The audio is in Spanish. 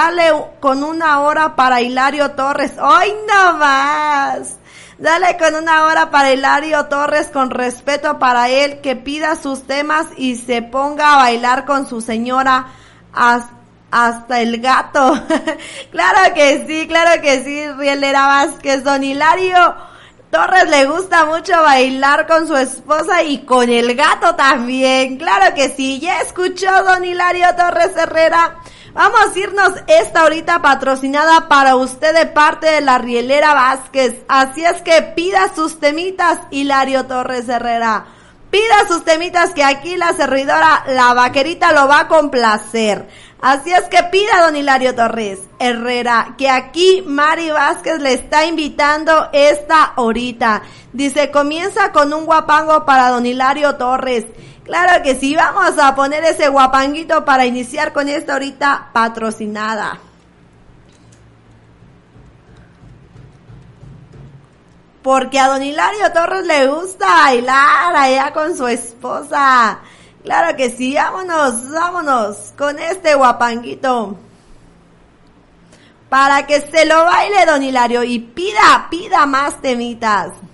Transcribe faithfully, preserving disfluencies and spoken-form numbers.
dale con una hora para Hilario Torres. ¡Ay, no más! Dale con una hora para Hilario Torres, con respeto para él, que pida sus temas y se ponga a bailar con su señora hasta el gato. Claro que sí, claro que sí, Rielera Vázquez. Don Hilario Torres le gusta mucho bailar con su esposa y con el gato también. Claro que sí, ya escuchó don Hilario Torres Herrera. Vamos a irnos esta horita patrocinada para usted de parte de la Rielera Vázquez. Así es que pida sus temitas, Hilario Torres Herrera. Pida sus temitas que aquí la servidora, la vaquerita, lo va a complacer. Así es que pida don Hilario Torres Herrera, que aquí Mari Vázquez le está invitando esta horita. Dice, comienza con un guapango para don Hilario Torres. Claro que sí, vamos a poner ese guapanguito para iniciar con esta horita patrocinada. Porque a don Hilario Torres le gusta bailar allá con su esposa. Claro que sí, vámonos, vámonos con este guapanguito. Para que se lo baile don Hilario y pida, pida más temitas.